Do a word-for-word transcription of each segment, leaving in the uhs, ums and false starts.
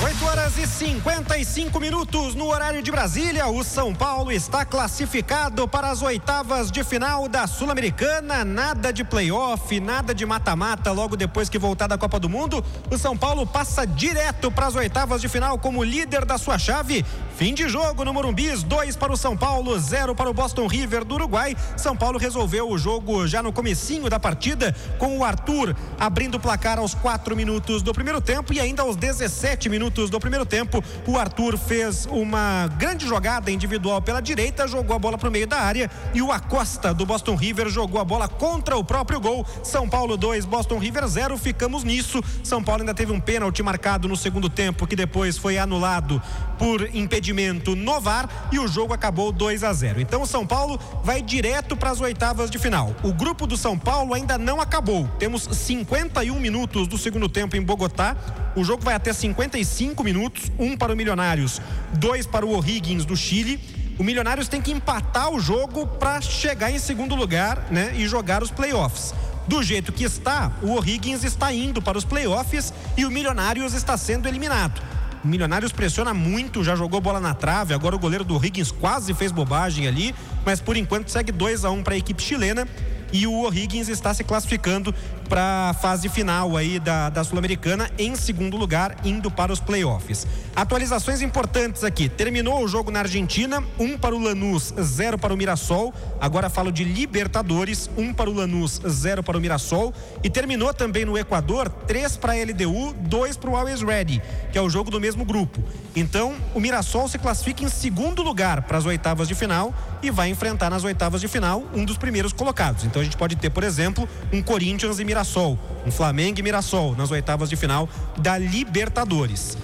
oito horas e cinquenta e cinco minutos no horário de Brasília. O São Paulo está classificado para as oitavas de final da Sul-Americana. Nada de playoff, nada de mata-mata. Logo depois que voltar da Copa do Mundo, o São Paulo passa direto para as oitavas de final como líder da sua chave. Fim de jogo no Morumbi, dois para o São Paulo, zero para o Boston River do Uruguai. São Paulo resolveu o jogo já no comecinho da partida, com o Arthur abrindo o placar aos quatro minutos do primeiro tempo, e ainda aos dezessete minutos do primeiro tempo, o Arthur fez uma grande jogada individual pela direita, jogou a bola para o meio da área, e o Acosta do Boston River jogou a bola contra o próprio gol. São Paulo dois, Boston River zero, ficamos nisso. São Paulo ainda teve um pênalti marcado no segundo tempo, que depois foi anulado por impedimento no V A R, e o jogo acabou dois a zero. Então o São Paulo vai direto para as oitavas de final. O grupo do São Paulo ainda não acabou. Temos cinquenta e um minutos do segundo tempo em Bogotá. O jogo vai até cinquenta e cinco minutos, um para o Milionários, dois para o O'Higgins do Chile. O Milionários tem que empatar o jogo para chegar em segundo lugar, né, e jogar os playoffs. Do jeito que está, o O'Higgins está indo para os playoffs e o Milionários está sendo eliminado. O Milionários pressiona muito, já jogou bola na trave, agora o goleiro do O'Higgins quase fez bobagem ali, mas por enquanto segue dois a um para a equipe chilena, e o O'Higgins está se classificando para a fase final aí da, da Sul-Americana em segundo lugar, indo para os playoffs. Atualizações importantes aqui: terminou o jogo na Argentina, um para o Lanús, zero para o Mirassol. Agora falo de Libertadores, um para o Lanús, zero para o Mirassol. E terminou também no Equador, três para a L D U, dois para o Always Ready, que é o jogo do mesmo grupo. Então o Mirassol se classifica em segundo lugar para as oitavas de final e vai enfrentar nas oitavas de final um dos primeiros colocados. Então a gente pode ter, por exemplo, um Corinthians e Mirassol, um Flamengo e Mirassol nas oitavas de final da Libertadores.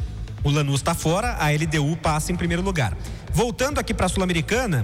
O Lanús está fora, a L D U passa em primeiro lugar. Voltando aqui para a Sul-Americana,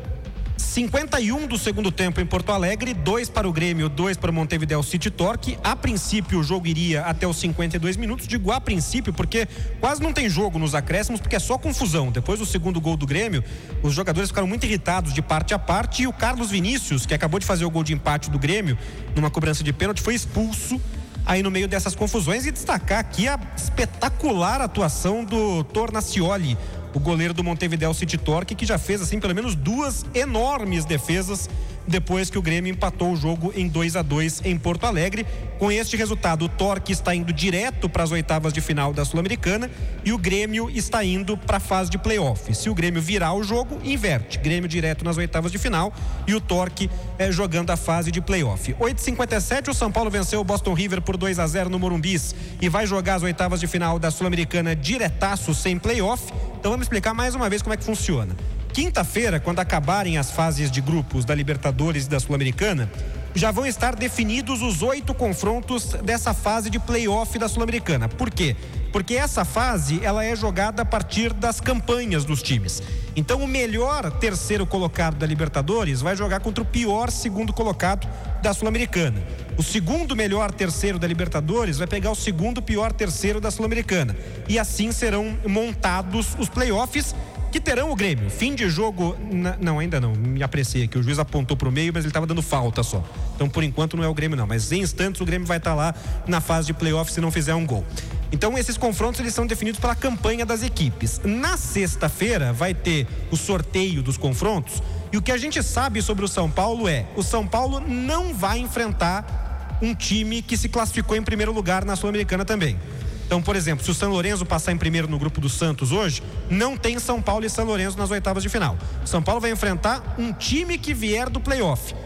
cinquenta e um do segundo tempo em Porto Alegre, dois para o Grêmio, dois para o Montevideo City Torque. A princípio o jogo iria até os cinquenta e dois minutos, digo a princípio porque quase não tem jogo nos acréscimos, porque é só confusão. Depois do segundo gol do Grêmio, os jogadores ficaram muito irritados de parte a parte, e o Carlos Vinícius, que acabou de fazer o gol de empate do Grêmio numa cobrança de pênalti, foi expulso aí no meio dessas confusões. E destacar aqui a espetacular atuação do Tornacioli, o goleiro do Montevideo City Torque, que já fez assim pelo menos duas enormes defesas depois que o Grêmio empatou o jogo em dois a dois em Porto Alegre. Com este resultado, o Torque está indo direto para as oitavas de final da Sul-Americana e o Grêmio está indo para a fase de playoff. Se o Grêmio virar o jogo, inverte. Grêmio direto nas oitavas de final e o Torque é, jogando a fase de playoff. oito e cinquenta e sete, o São Paulo venceu o Boston River por dois a zero no Morumbi e vai jogar as oitavas de final da Sul-Americana diretaço, sem playoff. Então vamos explicar mais uma vez como é que funciona. Quinta-feira, quando acabarem as fases de grupos da Libertadores e da Sul-Americana, já vão estar definidos os oito confrontos dessa fase de playoff da Sul-Americana. Por quê? Porque essa fase, ela é jogada a partir das campanhas dos times. Então o melhor terceiro colocado da Libertadores vai jogar contra o pior segundo colocado da Sul-Americana. O segundo melhor terceiro da Libertadores vai pegar o segundo pior terceiro da Sul-Americana. E assim serão montados os playoffs, que terão o Grêmio. Fim de jogo, na, não, ainda não, me apreciei aqui, o juiz apontou pro meio, mas ele estava dando falta só. Então por enquanto não é o Grêmio não, mas em instantes o Grêmio vai estar lá na fase de playoff se não fizer um gol. Então esses confrontos, eles são definidos pela campanha das equipes. Na sexta-feira vai ter o sorteio dos confrontos, e o que a gente sabe sobre o São Paulo é: o São Paulo não vai enfrentar um time que se classificou em primeiro lugar na Sul-Americana também. Então, por exemplo, se o São Lourenço passar em primeiro no grupo do Santos hoje, não tem São Paulo e São Lourenço nas oitavas de final. São Paulo vai enfrentar um time que vier do playoff.